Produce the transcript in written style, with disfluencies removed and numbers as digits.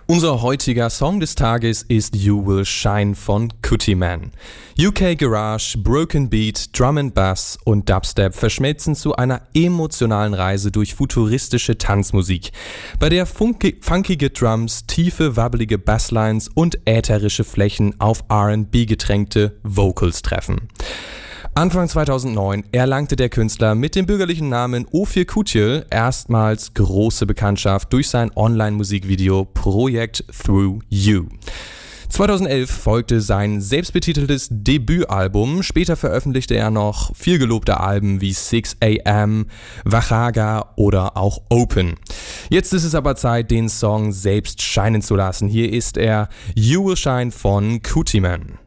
Unser heutiger Song des Tages ist You Will Shine von Kutiman. UK Garage, Broken Beat, Drum and Bass und Dubstep verschmelzen zu einer emotionalen Reise durch futuristische Tanzmusik, bei der funkige Drums, tiefe, wabbelige Basslines und ätherische Flächen auf R&B getränkte Vocals treffen. Anfang 2009 erlangte der Künstler mit dem bürgerlichen Namen Ofir Kutye erstmals große Bekanntschaft durch sein Online-Musikvideo Project Through You. 2011 folgte sein selbstbetiteltes Debütalbum, später veröffentlichte er noch vielgelobte Alben wie 6 AM, Wachaga oder auch Open. Jetzt ist es aber Zeit, den Song selbst scheinen zu lassen. Hier ist er You Will Shine von Kutiman.